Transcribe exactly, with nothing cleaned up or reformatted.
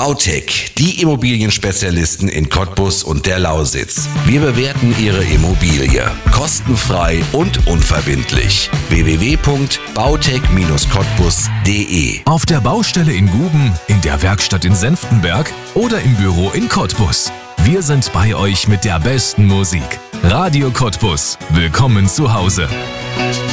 Bautech, die Immobilienspezialisten in Cottbus und der Lausitz. Wir bewerten Ihre Immobilie kostenfrei und unverbindlich. w w w punkt bautech Bindestrich cottbus punkt d e. Auf der Baustelle in Guben, in der Werkstatt in Senftenberg oder im Büro in Cottbus. Wir sind bei euch mit der besten Musik. Radio Cottbus. Willkommen zu Hause.